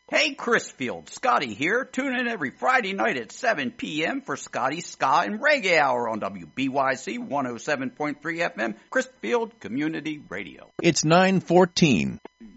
Hey, Chrisfield, Scotty here. Tune in every Friday night at 7 p.m. for Scotty's Ska and Reggae Hour on WBYC 107.3 FM, Chrisfield Community Radio. It's 9:14.